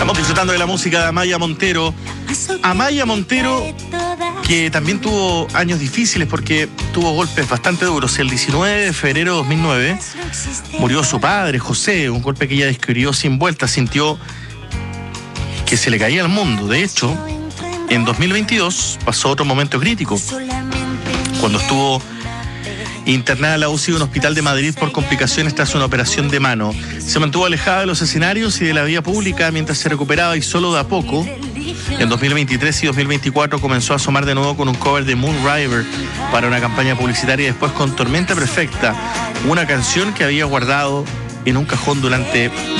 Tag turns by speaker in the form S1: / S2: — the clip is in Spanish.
S1: Estamos disfrutando de la música de Amaya Montero. Amaya Montero, que también tuvo años difíciles porque tuvo golpes bastante duros. El 19 de febrero de 2009 murió su padre, José, un golpe que ella describió sin vuelta. Sintió que se le caía el mundo. De hecho, en 2022 pasó otro momento crítico, cuando estuvo internada en la UCI de un hospital de Madrid por complicaciones tras una operación de mano. Se mantuvo alejada de los escenarios y de la vida pública mientras se recuperaba, y solo de a poco, en 2023 y 2024, comenzó a asomar de nuevo con un cover de Moon River para una campaña publicitaria, y después con Tormenta Perfecta, una canción que había guardado en un cajón durante